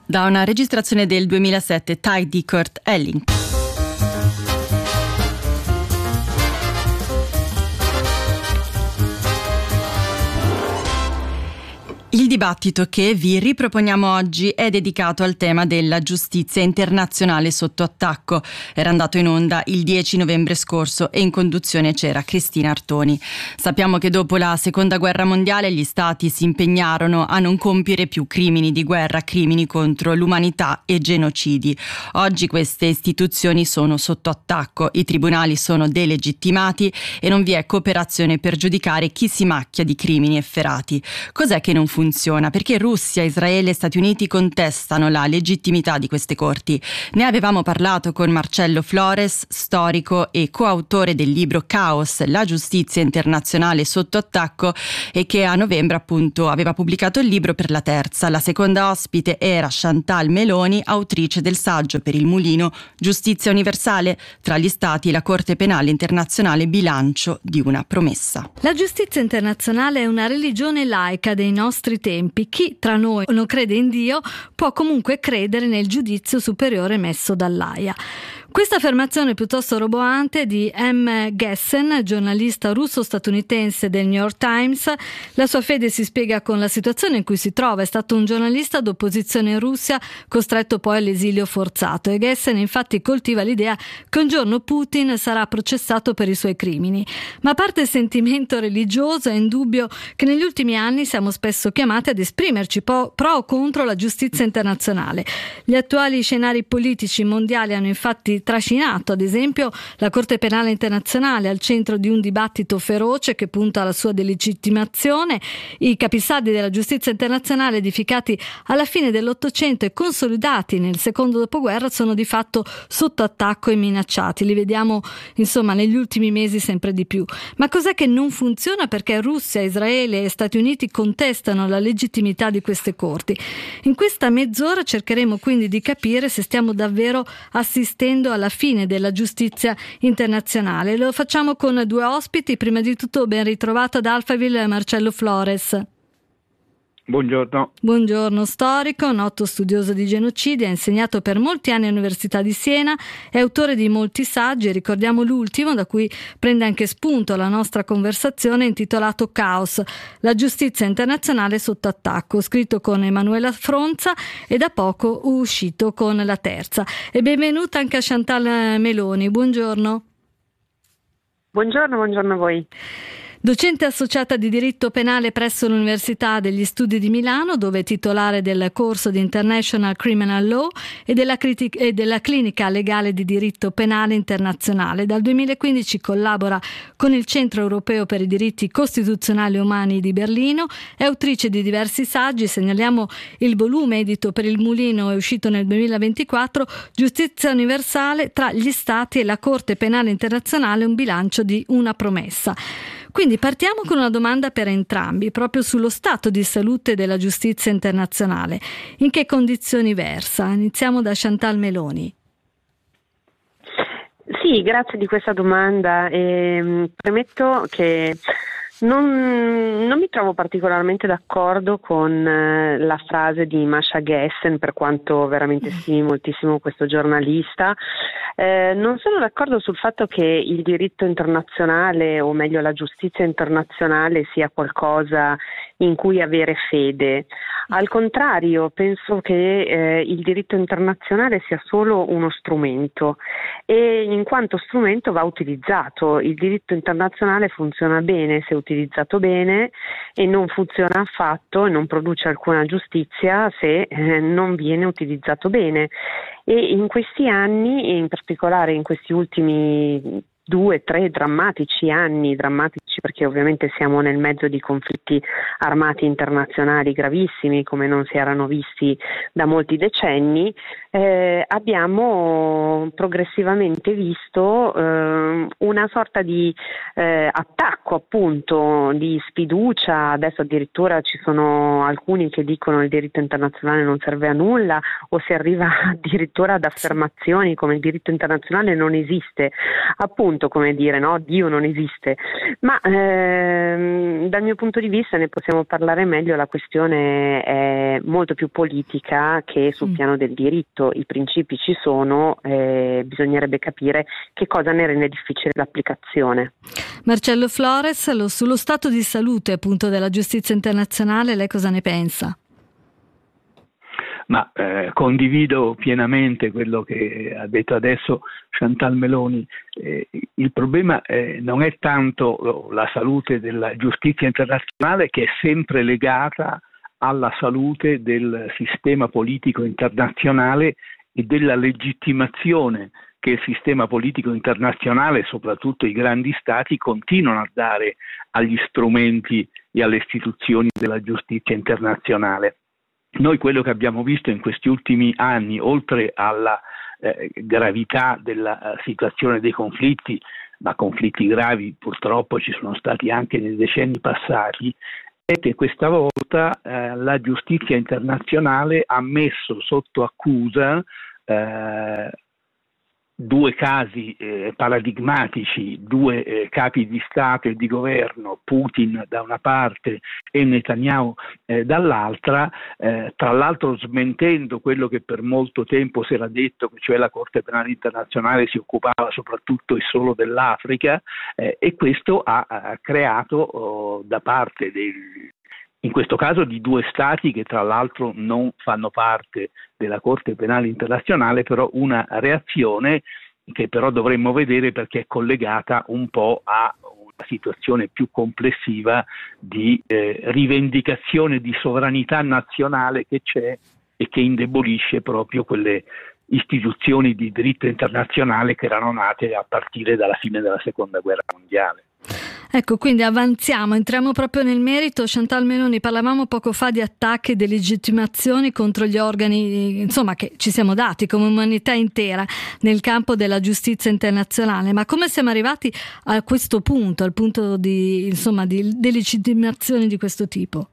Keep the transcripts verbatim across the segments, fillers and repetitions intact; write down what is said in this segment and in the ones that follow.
Da una registrazione del duemilasette, Tide di Kurt Elling. Il dibattito che vi riproponiamo oggi è dedicato al tema della giustizia internazionale sotto attacco. Era andato in onda il dieci novembre scorso e in conduzione c'era Cristina Artoni. Sappiamo che dopo la seconda guerra mondiale gli stati si impegnarono a non compiere più crimini di guerra, crimini contro l'umanità e genocidi. Oggi queste istituzioni sono sotto attacco, i tribunali sono delegittimati e non vi è cooperazione per giudicare chi si macchia di crimini efferati. Cos'è che non funziona? Funziona? Perché Russia, Israele e Stati Uniti contestano la legittimità di queste corti. Ne avevamo parlato con Marcello Flores, storico e coautore del libro Caos, la giustizia internazionale sotto attacco, e che a novembre appunto aveva pubblicato il libro per la terza. La seconda ospite era Chantal Meloni, autrice del saggio per il Mulino Giustizia universale tra gli Stati e la Corte Penale Internazionale, bilancio di una promessa. La giustizia internazionale è una religione laica dei nostri tempi. Chi tra noi non crede in Dio può comunque credere nel giudizio superiore messo dall'Aia. Questa affermazione piuttosto roboante di M. Gessen, giornalista russo-statunitense del New York Times. La sua fede si spiega con la situazione in cui si trova. È stato un giornalista d'opposizione in Russia, costretto poi all'esilio forzato. E Gessen infatti coltiva l'idea che un giorno Putin sarà processato per i suoi crimini. Ma a parte il sentimento religioso, è indubbio che negli ultimi anni siamo spesso chiamati ad esprimerci pro o contro la giustizia internazionale. Gli attuali scenari politici mondiali hanno infatti trascinato, ad esempio, la Corte Penale Internazionale al centro di un dibattito feroce che punta alla sua delegittimazione. I capisaldi della giustizia internazionale, edificati alla fine dell'Ottocento e consolidati nel secondo dopoguerra, sono di fatto sotto attacco e minacciati. Li vediamo, insomma, negli ultimi mesi sempre di più. Ma cos'è che non funziona? Perché Russia, Israele e Stati Uniti contestano la legittimità di queste corti. In questa mezz'ora cercheremo quindi di capire se stiamo davvero assistendo alla fine della giustizia internazionale. Lo facciamo con due ospiti. Prima di tutto ben ritrovato ad Alphaville Marcello Flores. Buongiorno. Buongiorno, storico, noto studioso di genocidi, ha insegnato per molti anni all'Università di Siena, è autore di molti saggi, ricordiamo l'ultimo da cui prende anche spunto la nostra conversazione, intitolato Caos, la giustizia internazionale sotto attacco, scritto con Emanuela Fronza e da poco uscito con la terza. E benvenuta anche a Chantal Meloni, buongiorno. Buongiorno, buongiorno a voi. Docente associata di diritto penale presso l'Università degli Studi di Milano, dove è titolare del corso di International Criminal Law e della, critic- e della clinica legale di diritto penale internazionale. Dal duemilaquindici collabora con il Centro Europeo per i diritti costituzionali e umani di Berlino, è autrice di diversi saggi, segnaliamo il volume edito per il Mulino, è uscito nel duemilaventiquattro, Giustizia universale tra gli Stati e la Corte Penale Internazionale, un bilancio di una promessa. Quindi partiamo con una domanda per entrambi, proprio sullo stato di salute della giustizia internazionale. In che condizioni versa? Iniziamo da Chantal Meloni. Sì, grazie di questa domanda. E, premetto che non, non mi trovo particolarmente d'accordo con eh, la frase di Masha Gessen, per quanto veramente stimi moltissimo questo giornalista. Eh, non sono d'accordo sul fatto che il diritto internazionale, o meglio la giustizia internazionale, sia qualcosa in cui avere fede. Al contrario, penso che eh, il diritto internazionale sia solo uno strumento e in quanto strumento va utilizzato. Il diritto internazionale funziona bene se utilizzato bene e non funziona affatto e non produce alcuna giustizia se eh, non viene utilizzato bene. E in questi anni, e in particolare in questi ultimi due, tre drammatici anni, drammatici perché ovviamente siamo nel mezzo di conflitti armati internazionali gravissimi come non si erano visti da molti decenni, eh, abbiamo progressivamente visto eh, una sorta di eh, attacco, appunto, di sfiducia. Adesso addirittura ci sono alcuni che dicono il diritto internazionale non serve a nulla, o si arriva addirittura ad affermazioni come il diritto internazionale non esiste, appunto, come dire, no, Dio non esiste. Ma ehm, dal mio punto di vista ne possiamo parlare meglio, la questione è molto più politica che sul mm. piano del diritto. I principi ci sono, eh, bisognerebbe capire che cosa ne rende difficile l'applicazione. Marcello Flores, lo, sullo stato di salute appunto della giustizia internazionale, lei cosa ne pensa? Ma eh, condivido pienamente quello che ha detto adesso Chantal Meloni. Eh, il problema eh, non è tanto la salute della giustizia internazionale, che è sempre legata alla salute del sistema politico internazionale e della legittimazione che il sistema politico internazionale, soprattutto i grandi stati, continuano a dare agli strumenti e alle istituzioni della giustizia internazionale. Noi quello che abbiamo visto in questi ultimi anni, oltre alla eh, gravità della uh, situazione dei conflitti, ma conflitti gravi purtroppo ci sono stati anche nei decenni passati, è che questa volta eh, la giustizia internazionale ha messo sotto accusa eh, due casi eh, paradigmatici, due eh, capi di Stato e di governo, Putin da una parte e Netanyahu eh, dall'altra, eh, tra l'altro smentendo quello che per molto tempo si era detto, cioè la Corte Penale Internazionale si occupava soprattutto e solo dell'Africa, eh, e questo ha, ha creato oh, da parte del in questo caso di due stati che tra l'altro non fanno parte della Corte Penale Internazionale, però una reazione che però dovremmo vedere, perché è collegata un po' a una situazione più complessiva di eh, rivendicazione di sovranità nazionale che c'è e che indebolisce proprio quelle istituzioni di diritto internazionale che erano nate a partire dalla fine della Seconda Guerra Mondiale. Ecco, quindi avanziamo, entriamo proprio nel merito. Chantal Meloni, parlavamo poco fa di attacchi e delegittimazioni contro gli organi, insomma, che ci siamo dati come umanità intera nel campo della giustizia internazionale, ma come siamo arrivati a questo punto, al punto di, insomma, di delegittimazioni di questo tipo?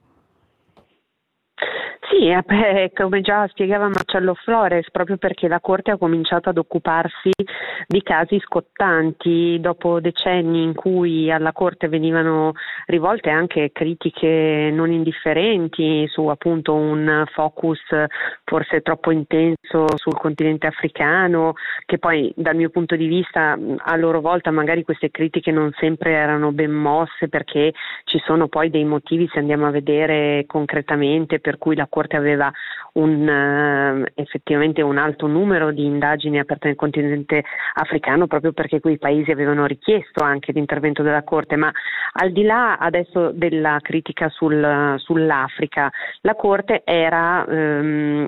Sì, beh, come già spiegava Marcello Flores, proprio perché la Corte ha cominciato ad occuparsi di casi scottanti dopo decenni in cui alla Corte venivano rivolte anche critiche non indifferenti su appunto un focus forse troppo intenso sul continente africano, che poi dal mio punto di vista a loro volta magari queste critiche non sempre erano ben mosse, perché ci sono poi dei motivi, se andiamo a vedere concretamente, per cui la Corte aveva un, uh, effettivamente un alto numero di indagini aperte nel continente africano, proprio perché quei paesi avevano richiesto anche l'intervento della Corte. Ma al di là adesso della critica sul, sull'Africa, la Corte era um,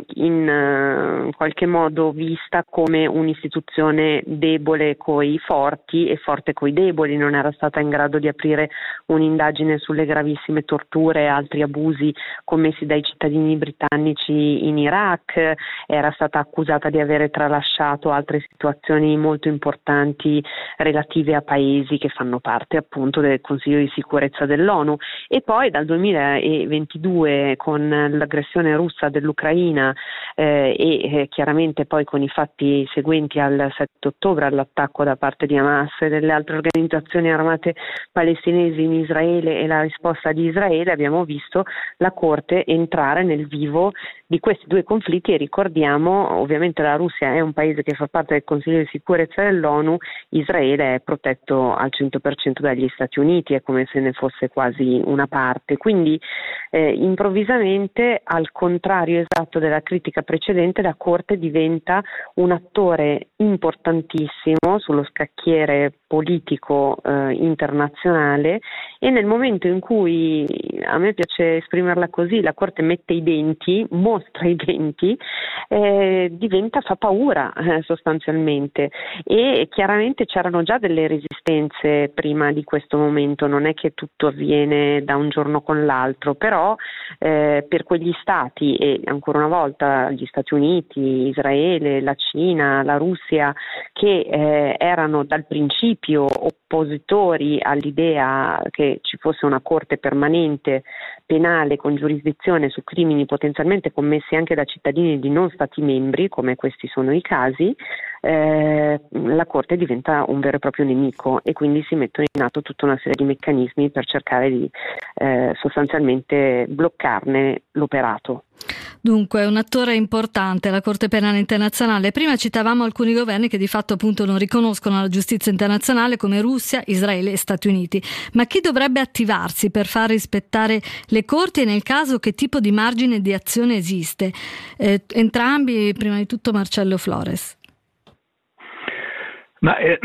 in uh, qualche modo vista come un'istituzione debole coi forti e forte coi deboli, non era stata in grado di aprire un'indagine sulle gravissime torture e altri abusi commessi dai cittadini britannici in Iraq, era stata accusata di avere tralasciato altre situazioni molto importanti relative a paesi che fanno parte appunto del Consiglio di sicurezza dell'ONU. E poi dal duemilaventidue, con l'aggressione russa dell'Ucraina eh, e eh, chiaramente poi con i fatti seguenti al sette ottobre, all'attacco da parte di Hamas e delle altre organizzazioni armate palestinesi in Israele e la risposta di Israele, abbiamo visto la Corte entrare nel vivo di questi due conflitti. E ricordiamo, ovviamente la Russia è un paese che fa parte del Consiglio di sicurezza dell'ONU, Israele è protetto al cento per cento dagli Stati Uniti, è come se ne fosse quasi una parte. Quindi eh, improvvisamente, al contrario esatto della critica precedente, la Corte diventa un attore importantissimo sullo scacchiere politico eh, internazionale, e nel momento in cui, a me piace esprimerla così, la Corte mette i denti, mostra i denti, eh, diventa, fa paura eh, sostanzialmente. E chiaramente c'erano già delle resistenze prima di questo momento, non è che tutto avviene da un giorno con l'altro, però eh, per quegli stati, e ancora una volta gli Stati Uniti, Israele, la Cina, la Russia, che eh, erano dal principio oppositori all'idea che ci fosse una Corte permanente penale con giurisdizione su crimini potenzialmente commessi anche da cittadini di non stati membri, come questi sono i casi, eh, la Corte diventa un vero e proprio nemico e quindi si mettono in atto tutta una serie di meccanismi per cercare di eh, sostanzialmente bloccarne l'operato. Dunque, un attore importante la Corte Penale Internazionale. Prima citavamo alcuni governi che di fatto appunto non riconoscono la giustizia internazionale, come Russia, Israele e Stati Uniti. Ma chi dovrebbe attivarsi per far rispettare le corti e nel caso che tipo di margine di azione esiste? Eh, entrambi, prima di tutto Marcello Flores. Ma è,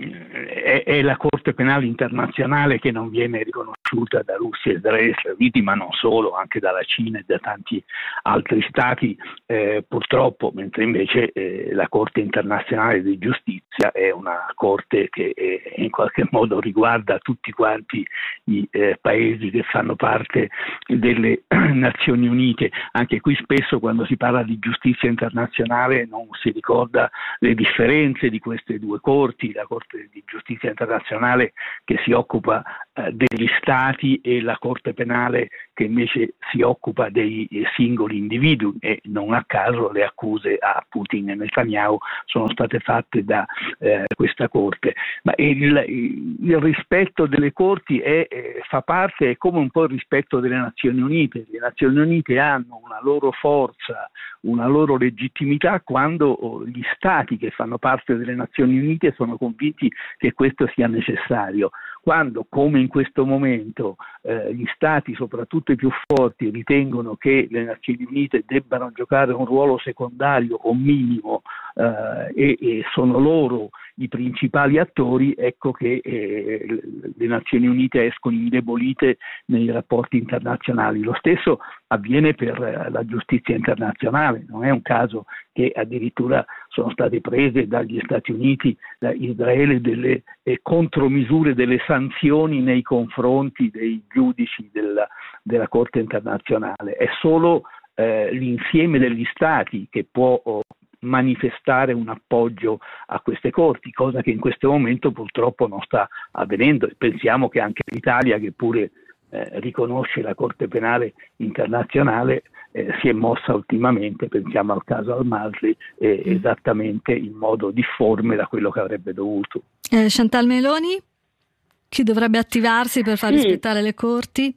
è, è la Corte Penale Internazionale che non viene riconosciuta da Russia, Israele e Stati Uniti, ma non solo, anche dalla Cina e da tanti altri stati, eh, purtroppo, mentre invece eh, la Corte Internazionale di Giustizia è una Corte che eh, in qualche modo riguarda tutti quanti i eh, paesi che fanno parte delle Nazioni Unite. Anche qui spesso quando si parla di giustizia internazionale non si ricorda le differenze di queste due corti, la Corte di Giustizia Internazionale che si occupa eh, degli Stati e la Corte Penale che invece si occupa dei eh, singoli individui, e non a caso le accuse a Putin e Netanyahu sono state fatte da eh, questa Corte. Ma il, il rispetto delle corti è, eh, fa parte, è come un po' il rispetto delle Nazioni Unite. Le Nazioni Unite hanno una loro forza, una loro legittimità quando oh, gli Stati che fanno parte delle Nazioni Unite sono convinti che questo sia necessario. Quando, come in questo momento, eh, gli Stati, soprattutto i più forti, ritengono che le Nazioni Unite debbano giocare un ruolo secondario o minimo eh, e, e sono loro i principali attori, ecco che eh, le Nazioni Unite escono indebolite nei rapporti internazionali. Lo stesso avviene per la giustizia internazionale. Non è un caso che addirittura sono state prese dagli Stati Uniti, da Israele, delle eh, contromisure, delle sanzioni nei confronti dei giudici della, della Corte internazionale. È solo eh, l'insieme degli Stati che può oh, manifestare un appoggio a queste corti, cosa che in questo momento purtroppo non sta avvenendo, e pensiamo che anche l'Italia, che pure eh, riconosce la Corte Penale Internazionale, eh, si è mossa ultimamente, pensiamo al caso Al-Masri, eh, esattamente in modo difforme da quello che avrebbe dovuto. Eh, Chantal Meloni, chi dovrebbe attivarsi per far sì. rispettare le corti?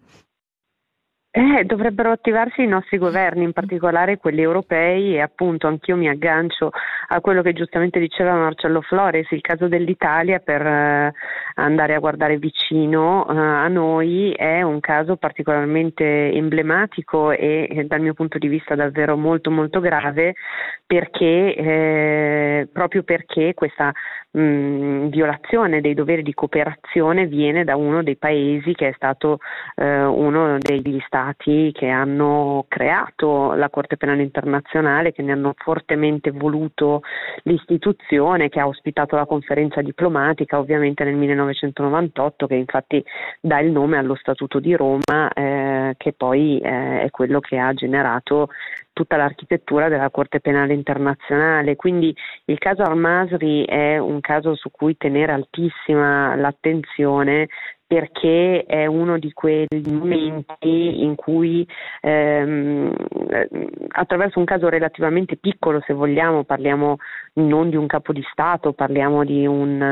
Eh, dovrebbero attivarsi i nostri governi, in particolare quelli europei, e appunto anch'io mi aggancio a quello che giustamente diceva Marcello Flores, il caso dell'Italia, per eh, andare a guardare vicino eh, a noi, è un caso particolarmente emblematico e eh, dal mio punto di vista davvero molto molto grave, perché eh, proprio perché questa mh, violazione dei doveri di cooperazione viene da uno dei paesi che è stato eh, uno degli stati che hanno creato la Corte Penale Internazionale, che ne hanno fortemente voluto l'istituzione, che ha ospitato la conferenza diplomatica ovviamente nel millenovecentonovantotto, che infatti dà il nome allo Statuto di Roma, eh, che poi eh, è quello che ha generato tutta l'architettura della Corte Penale Internazionale. Quindi il caso Al-Masri è un caso su cui tenere altissima l'attenzione, perché è uno di quei momenti in cui ehm, attraverso un caso relativamente piccolo, se vogliamo, parliamo non di un capo di Stato, parliamo di un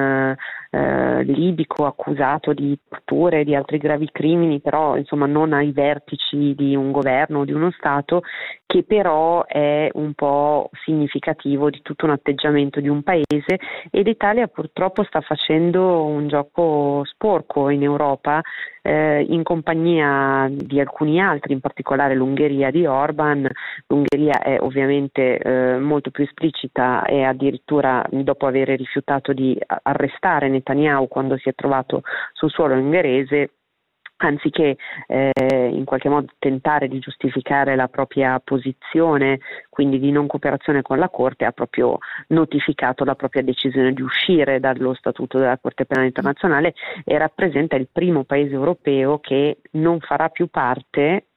eh, libico accusato di torture e di altri gravi crimini, però insomma non ai vertici di un governo o di uno Stato, che però è un po' significativo di tutto un atteggiamento di un paese, e l'Italia purtroppo sta facendo un gioco sporco in Europa, eh, in compagnia di alcuni altri, in particolare l'Ungheria di Orban. L'Ungheria è ovviamente eh, molto più esplicita, e addirittura dopo aver rifiutato di arrestare Netanyahu quando si è trovato sul suolo ungherese, anziché eh, in qualche modo tentare di giustificare la propria posizione, quindi di non cooperazione con la Corte, ha proprio notificato la propria decisione di uscire dallo Statuto della Corte Penale Internazionale, e rappresenta il primo paese europeo che non farà più parte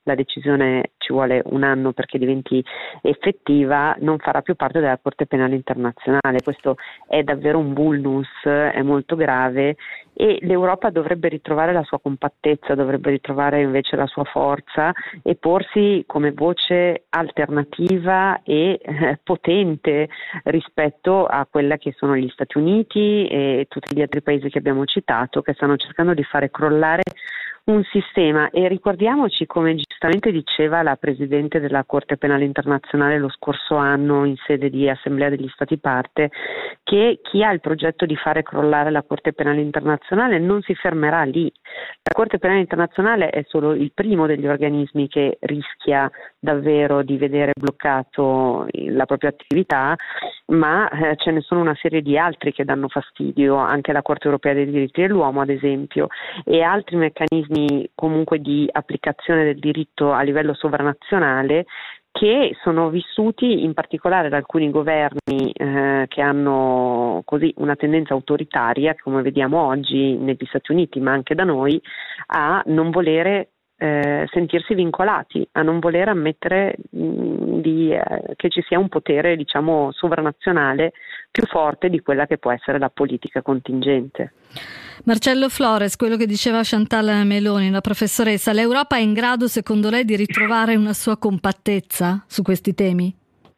la decisione ci vuole un anno perché diventi effettiva, non farà più parte della Corte Penale Internazionale. Questo è davvero un vulnus, è molto grave, e l'Europa dovrebbe ritrovare la sua compattezza, dovrebbe ritrovare invece la sua forza e porsi come voce alternativa e eh, potente rispetto a quella che sono gli Stati Uniti e tutti gli altri paesi che abbiamo citato, che stanno cercando di fare crollare un sistema. E ricordiamoci, come giustamente diceva la Presidente della Corte Penale Internazionale lo scorso anno in sede di Assemblea degli Stati Parte, che chi ha il progetto di fare crollare la Corte Penale Internazionale non si fermerà lì. La Corte Penale Internazionale è solo il primo degli organismi che rischia davvero di vedere bloccato la propria attività, ma eh, ce ne sono una serie di altri che danno fastidio, anche la Corte Europea dei Diritti dell'Uomo ad esempio, e altri meccanismi comunque di applicazione del diritto a livello sovranazionale che sono vissuti in particolare da alcuni governi eh, che hanno così una tendenza autoritaria, come vediamo oggi negli Stati Uniti ma anche da noi, a non volere eh, sentirsi vincolati, a non voler ammettere mh, di, eh, che ci sia un potere, diciamo, sovranazionale più forte di quella che può essere la politica contingente. Marcello Flores, quello che diceva Chantal Meloni, la professoressa, l'Europa è in grado secondo lei di ritrovare una sua compattezza su questi temi?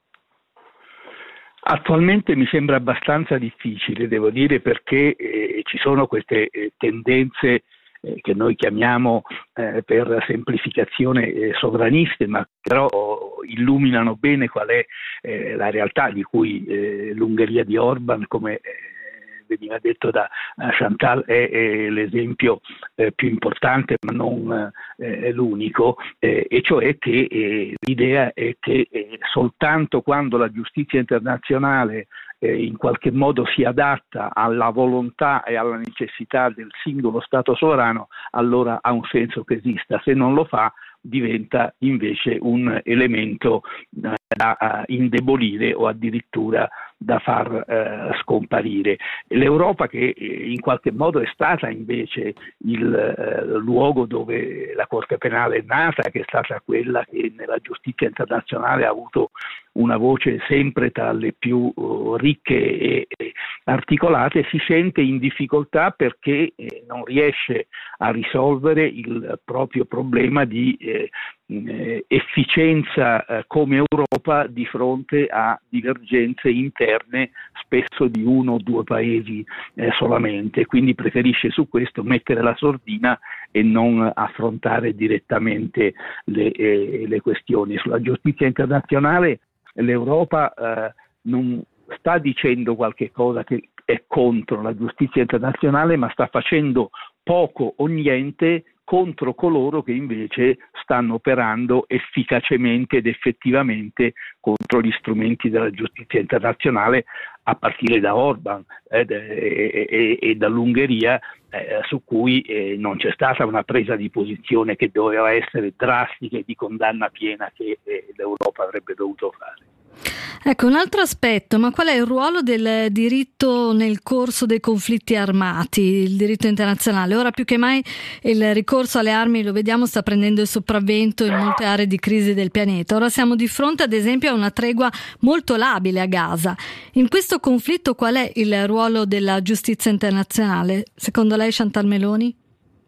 Attualmente mi sembra abbastanza difficile, devo dire, perché eh, ci sono queste eh, tendenze eh, che noi chiamiamo eh, per semplificazione eh, sovraniste, ma però illuminano bene qual è eh, la realtà di cui eh, l'Ungheria di Orban, come eh, veniva detto da uh, Chantal, è, è l'esempio eh, più importante ma non eh, l'unico, eh, e cioè che eh, l'idea è che eh, soltanto quando la giustizia internazionale eh, in qualche modo si adatta alla volontà e alla necessità del singolo Stato sovrano, allora ha un senso che esista. Se non lo fa, diventa invece un elemento eh, da uh, indebolire o addirittura da far eh, scomparire. L'Europa, che eh, in qualche modo è stata invece il eh, luogo dove la Corte Penale è nata, che è stata quella che nella giustizia internazionale ha avuto una voce sempre tra le più uh, ricche e, e articolate, si sente in difficoltà perché eh, non riesce a risolvere il proprio problema di eh, eh, efficienza eh, come Europa di fronte a divergenze interne spesso di uno o due paesi eh, solamente, quindi preferisce su questo mettere la sordina e non affrontare direttamente le, eh, le questioni. Sulla giustizia internazionale l'Europa eh, non sta dicendo qualche cosa che è contro la giustizia internazionale, ma sta facendo poco o niente contro coloro che invece stanno operando efficacemente ed effettivamente contro gli strumenti della giustizia internazionale, a partire da Orban eh, e, e, e dall'Ungheria, eh, su cui eh, non c'è stata una presa di posizione che doveva essere drastica e di condanna piena che eh, l'Europa avrebbe dovuto fare. Ecco, un altro aspetto, ma qual è il ruolo del diritto nel corso dei conflitti armati, il diritto internazionale? Ora più che mai il ricorso alle armi, lo vediamo, sta prendendo il sopravvento in molte aree di crisi del pianeta. Ora siamo di fronte ad esempio a una tregua molto labile a Gaza. In questo conflitto qual è il ruolo della giustizia internazionale? Secondo lei, Chantal Meloni?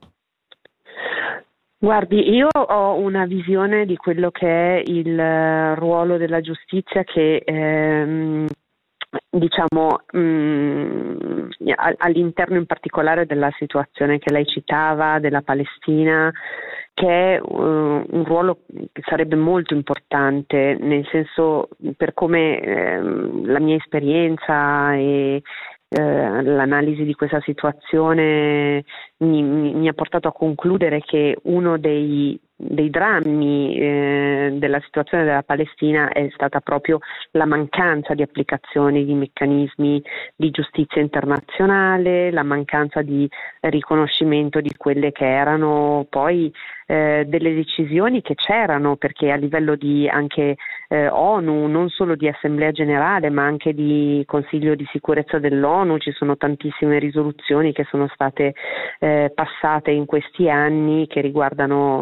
Guardi, io ho una visione di quello che è il ruolo della giustizia che ehm, diciamo mh, all'interno in particolare della situazione che lei citava, della Palestina, che è uh, un ruolo che sarebbe molto importante, nel senso, per come ehm, la mia esperienza e Eh, l'analisi di questa situazione mi, mi, mi ha portato a concludere che uno dei, dei drammi eh, della situazione della Palestina è stata proprio la mancanza di applicazione di meccanismi di giustizia internazionale, la mancanza di riconoscimento di quelle che erano poi eh, delle decisioni che c'erano, perché a livello di anche eh, ONU, non solo di Assemblea Generale ma anche di Consiglio di Sicurezza dell'ONU, ci sono tantissime risoluzioni che sono state eh, passate in questi anni che riguardano sia la situazione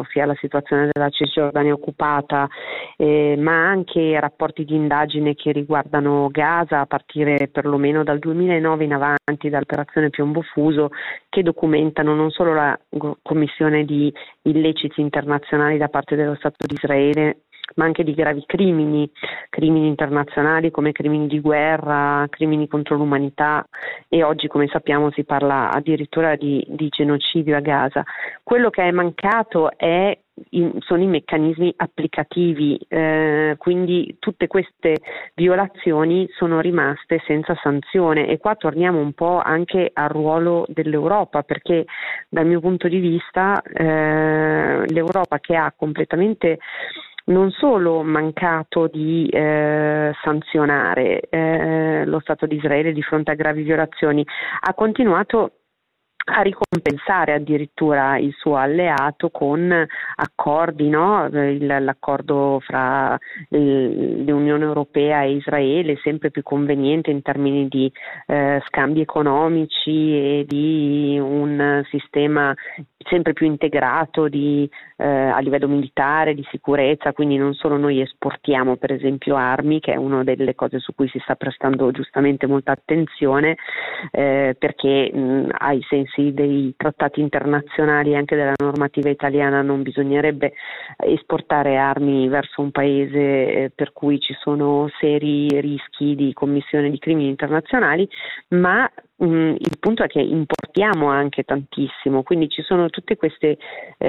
situazione della Cisgiordania occupata, eh, ma anche rapporti di indagine che riguardano Gaza a partire perlomeno dal duemilanove in avanti, dall'operazione Piombo Fuso, che documentano non solo la commissione di illeciti internazionali da parte dello Stato di Israele, ma anche di gravi crimini, crimini internazionali come crimini di guerra, crimini contro l'umanità, e oggi, come sappiamo, si parla addirittura di, di genocidio a Gaza. Quello che è mancato è sono i meccanismi applicativi, eh, quindi tutte queste violazioni sono rimaste senza sanzione, e qua torniamo un po' anche al ruolo dell'Europa, perché dal mio punto di vista eh, l'Europa, che ha completamente non solo mancato di eh, sanzionare eh, lo Stato di Israele di fronte a gravi violazioni, ha continuato a ricompensare addirittura il suo alleato con accordi, no? il, l'accordo fra il, l'Unione Europea e Israele, sempre più conveniente in termini di eh, scambi economici e di un sistema sempre più integrato di, eh, a livello militare, di sicurezza. Quindi non solo noi esportiamo per esempio armi, che è una delle cose su cui si sta prestando giustamente molta attenzione, eh, perché mh, ai sensi dei trattati internazionali e anche della normativa italiana non bisognerebbe esportare armi verso un paese eh, per cui ci sono seri rischi di commissione di crimini internazionali, ma mh, il punto è che importiamo anche tantissimo, quindi ci sono tutte queste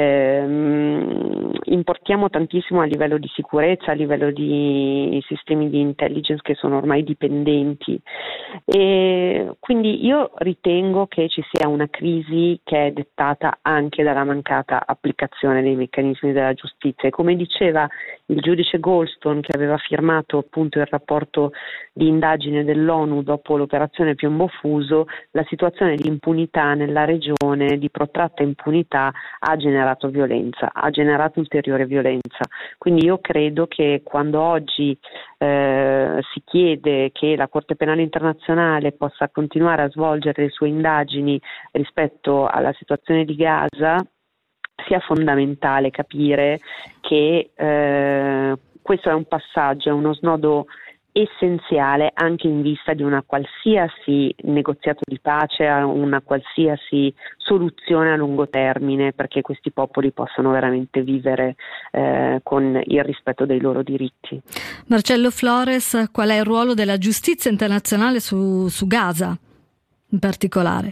ehm, importiamo tantissimo a livello di sicurezza, a livello di sistemi di intelligence che sono ormai dipendenti, e quindi io ritengo che ci sia una crisi che è dettata anche dalla mancata applicazione dei meccanismi della giustizia, e come diceva il giudice Goldstone, che aveva firmato appunto il rapporto di indagine dell'ONU dopo l'operazione Piombo Fuso, la situazione di impunità nella regione, di protratta impunità, ha generato violenza, ha generato ulteriore violenza. Quindi io credo che quando oggi eh, si chiede che la Corte Penale Internazionale possa continuare a svolgere le sue indagini rispetto alla situazione di Gaza, sia fondamentale capire che eh, questo è un passaggio, è uno snodo essenziale anche in vista di una qualsiasi negoziato di pace, una qualsiasi soluzione a lungo termine, perché questi popoli possano veramente vivere eh, con il rispetto dei loro diritti. Marcello Flores, qual è il ruolo della giustizia internazionale su, su Gaza in particolare?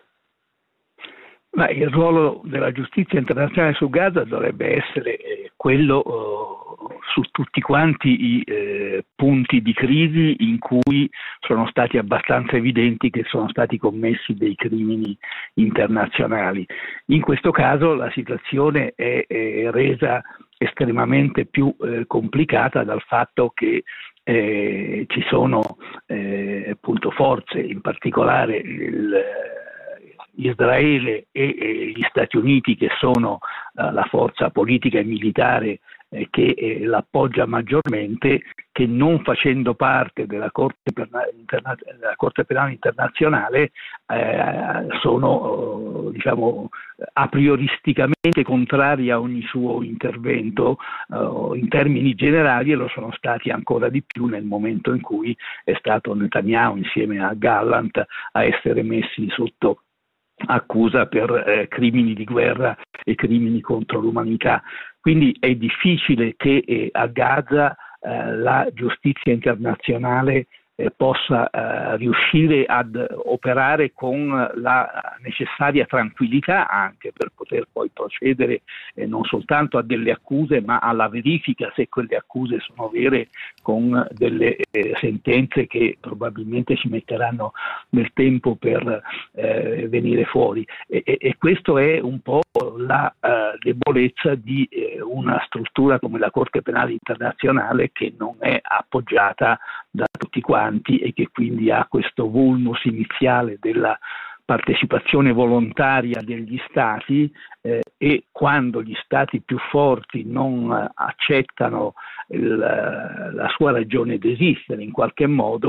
Ma il ruolo della giustizia internazionale su Gaza dovrebbe essere eh, quello eh, su tutti quanti i eh, punti di crisi in cui sono stati abbastanza evidenti che sono stati commessi dei crimini internazionali. In questo caso la situazione è, è resa estremamente più eh, complicata dal fatto che eh, ci sono eh, appunto forze, in particolare il Israele e, e gli Stati Uniti, che sono uh, la forza politica e militare eh, che eh, l'appoggia maggiormente, che non facendo parte della Corte, Perna- interna- della Corte Penale Internazionale eh, sono eh, diciamo a prioristicamente contrari a ogni suo intervento eh, in termini generali, e lo sono stati ancora di più nel momento in cui è stato Netanyahu insieme a Gallant a essere messi sotto accusa per eh, crimini di guerra e crimini contro l'umanità. Quindi è difficile che eh, a Gaza eh, la giustizia internazionale eh, possa eh, riuscire ad operare con la necessaria tranquillità, anche per poter poi procedere eh, non soltanto a delle accuse, ma alla verifica se quelle accuse sono vere, con delle eh, sentenze che probabilmente ci metteranno del tempo per eh, venire fuori. E, e, e questo è un po' la uh, debolezza di eh, una struttura come la Corte Penale Internazionale, che non è appoggiata da tutti quanti e che quindi ha questo vulnus iniziale della partecipazione volontaria degli Stati, eh, e quando gli Stati più forti non uh, accettano il, uh, la sua ragione d'esistere in qualche modo,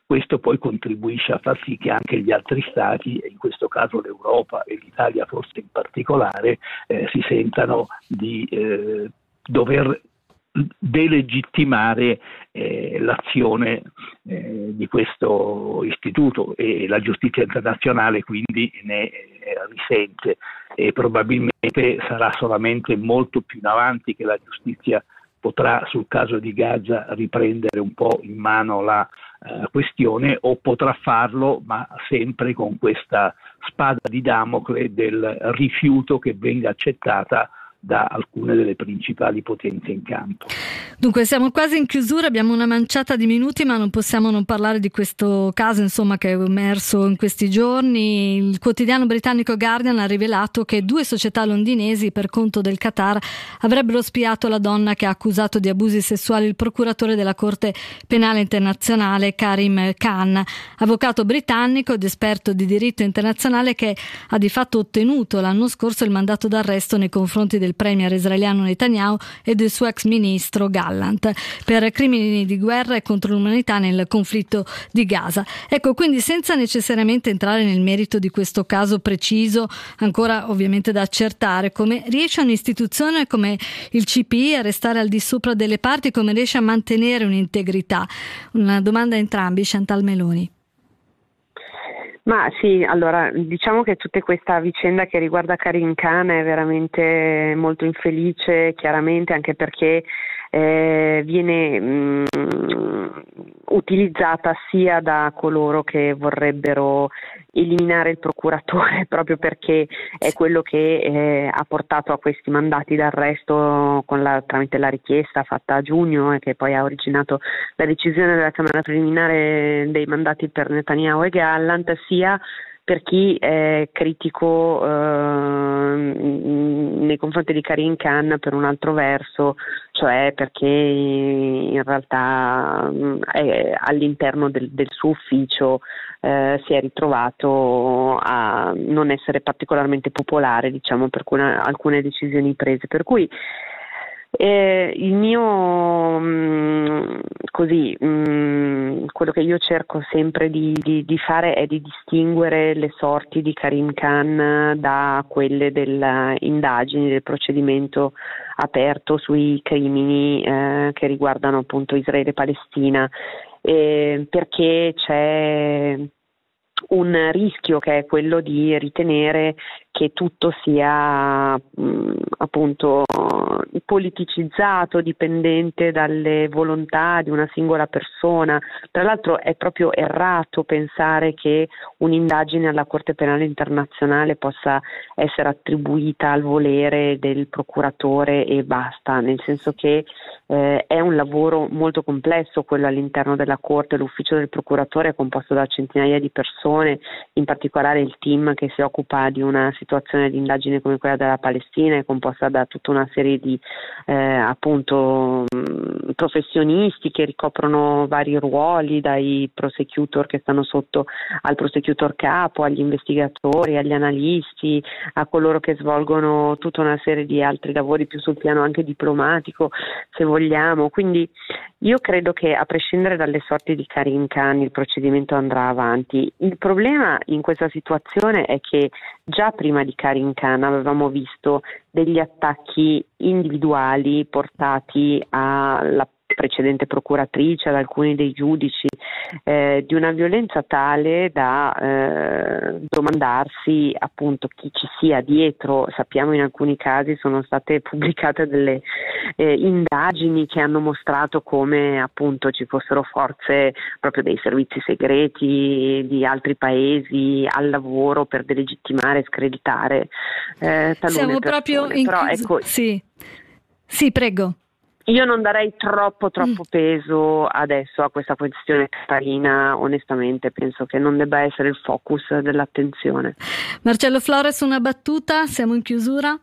questo poi contribuisce a far sì che anche gli altri stati, e in questo caso l'Europa e l'Italia forse in particolare, eh, si sentano di eh, dover delegittimare eh, l'azione eh, di questo istituto, e la giustizia internazionale quindi ne eh, risente, e probabilmente sarà solamente molto più in avanti che la giustizia potrà sul caso di Gaza riprendere un po' in mano la uh, questione, o potrà farlo ma sempre con questa spada di Damocle del rifiuto che venga accettata da alcune delle principali potenze in campo. Dunque siamo quasi in chiusura, abbiamo una manciata di minuti, ma non possiamo non parlare di questo caso, insomma, che è emerso in questi giorni. Il quotidiano britannico Guardian ha rivelato che due società londinesi per conto del Qatar avrebbero spiato la donna che ha accusato di abusi sessuali il procuratore della Corte Penale Internazionale Karim Khan, avvocato britannico ed esperto di diritto internazionale che ha di fatto ottenuto l'anno scorso il mandato d'arresto nei confronti del premier israeliano Netanyahu e del suo ex ministro Gallant per crimini di guerra e contro l'umanità nel conflitto di Gaza. Ecco, quindi senza necessariamente entrare nel merito di questo caso preciso, ancora ovviamente da accertare, come riesce un'istituzione come il C P I a restare al di sopra delle parti, come riesce a mantenere un'integrità? Una domanda a entrambi, Chantal Meloni. Ma sì, allora diciamo che tutta questa vicenda che riguarda Karim Khan è veramente molto infelice, chiaramente, anche perché eh, viene mh, utilizzata sia da coloro che vorrebbero eliminare il procuratore, proprio perché è quello che eh, ha portato a questi mandati d'arresto con la, tramite la richiesta fatta a giugno e che poi ha originato la decisione della Camera preliminare dei mandati per Netanyahu e Gallant, sia per chi è critico eh, nei confronti di Karim Khan per un altro verso, cioè perché in realtà è all'interno del, del suo ufficio eh, si è ritrovato a non essere particolarmente popolare, diciamo, per alcune, alcune decisioni prese, per cui Eh, il mio mh, così mh, quello che io cerco sempre di, di, di fare è di distinguere le sorti di Karim Khan da quelle delle indagini, del procedimento aperto sui crimini eh, che riguardano appunto Israele e Palestina, eh, perché c'è un rischio che è quello di ritenere che tutto sia mh, appunto politicizzato, dipendente dalle volontà di una singola persona. Tra l'altro è proprio errato pensare che un'indagine alla Corte Penale Internazionale possa essere attribuita al volere del procuratore e basta, nel senso che eh, è un lavoro molto complesso quello all'interno della Corte. L'ufficio del procuratore è composto da centinaia di persone, in particolare il team che si occupa di una situazione di indagine come quella della Palestina è composta da tutta una serie di eh, appunto mh, professionisti che ricoprono vari ruoli, dai prosecutor che stanno sotto al prosecutor capo, agli investigatori, agli analisti, a coloro che svolgono tutta una serie di altri lavori più sul piano anche diplomatico, se vogliamo. Quindi io credo che, a prescindere dalle sorti di Karim Khan, il procedimento andrà avanti. Il problema in questa situazione è che già prima di Karim Khan avevamo visto degli attacchi individuali portati alla precedente procuratrice, ad alcuni dei giudici, eh, di una violenza tale da eh, domandarsi appunto chi ci sia dietro. Sappiamo in alcuni casi sono state pubblicate delle eh, indagini che hanno mostrato come appunto ci fossero forze proprio dei servizi segreti di altri paesi al lavoro per delegittimare e screditare eh, talune Siamo persone. Proprio in Però, chius- ecco, sì. sì, prego. Io non darei troppo troppo peso adesso a questa questione catalina, onestamente penso che non debba essere il focus dell'attenzione. Marcello Flores, una battuta, siamo in chiusura?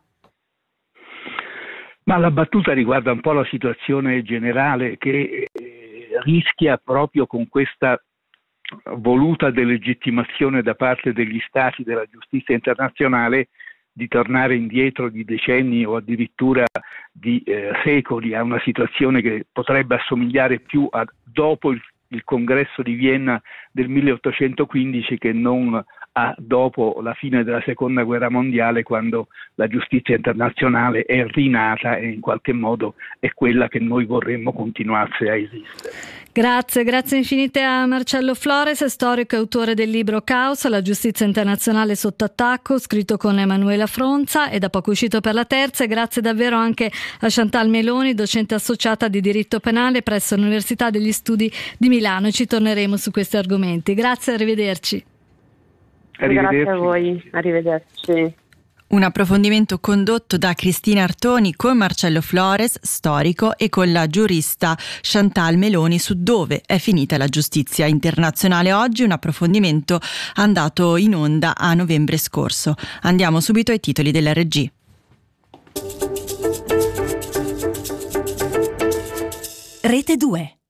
Ma la battuta riguarda un po' la situazione generale che eh, rischia proprio con questa voluta delegittimazione da parte degli stati della giustizia internazionale di tornare indietro di decenni o addirittura di eh, secoli a una situazione che potrebbe assomigliare più a dopo il, il congresso di Vienna del milleottocentoquindici che non a dopo la fine della seconda guerra mondiale, quando la giustizia internazionale è rinata e in qualche modo è quella che noi vorremmo continuasse a esistere. Grazie, grazie infinite a Marcello Flores, storico e autore del libro Caos, la giustizia internazionale sotto attacco, scritto con Emanuela Fronza e da poco uscito per la Terza, e grazie davvero anche a Chantal Meloni, docente associata di diritto penale presso l'Università degli Studi di Milano, e ci torneremo su questi argomenti. Grazie, arrivederci. Arrivederci. Grazie a voi, arrivederci. Un approfondimento condotto da Cristina Artoni con Marcello Flores, storico, e con la giurista Chantal Meloni su dove è finita la giustizia internazionale oggi, un approfondimento andato in onda a novembre scorso. Andiamo subito ai titoli dell'R G. Rete due.